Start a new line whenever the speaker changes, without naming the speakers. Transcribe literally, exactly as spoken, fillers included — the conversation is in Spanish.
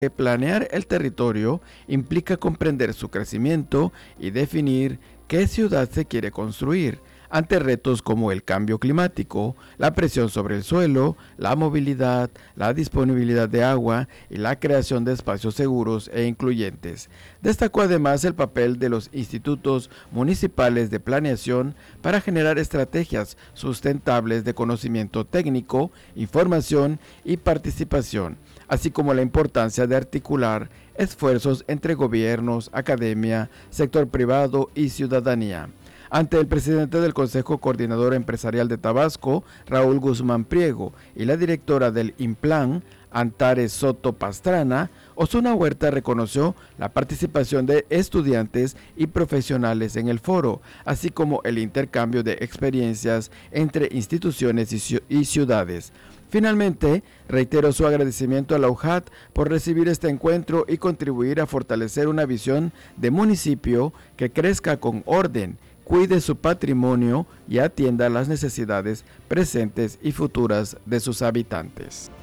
Planear el territorio implica comprender su crecimiento y definir qué ciudad se quiere construir ante retos como el cambio climático, la presión sobre el suelo, la movilidad, la disponibilidad de agua y la creación de espacios seguros e incluyentes. Destacó además el papel de los institutos municipales de planeación para generar estrategias sustentables de conocimiento técnico, información y participación, así como la importancia de articular esfuerzos entre gobiernos, academia, sector privado y ciudadanía. Ante el presidente del Consejo Coordinador Empresarial de Tabasco, Raúl Guzmán Priego, y la directora del INPLAN, Antares Soto Pastrana, Osuna Huerta reconoció la participación de estudiantes y profesionales en el foro, así como el intercambio de experiencias entre instituciones y ciudades. Finalmente, reiteró su agradecimiento a la U J A T por recibir este encuentro y contribuir a fortalecer una visión de municipio que crezca con orden, cuide su patrimonio y atienda las necesidades presentes y futuras de sus habitantes.